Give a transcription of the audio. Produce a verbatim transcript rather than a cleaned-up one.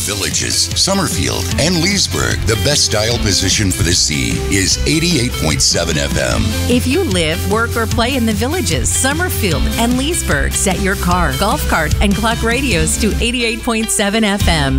Villages, Summerfield, and Leesburg, the best style position for the sea is eighty-eight point seven F M. If you live, work, or play in the Villages, Summerfield, and Leesburg, set your car, golf cart, and clock radios to eighty-eight point seven F M.